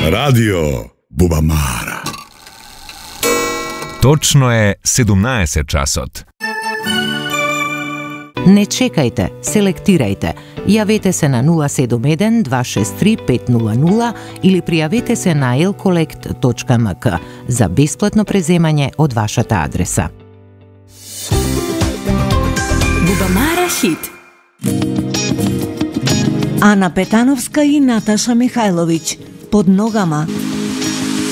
Радио Бубамара. Точно е 17 часот. Не чекајте, селектирајте. Јавете се на 071-263-500 или пријавете се на elcollect.mk за бесплатно преземање од вашата адреса. Бубамара хит. Ана Петановска и Наташа Михајловиќ. Под ногама.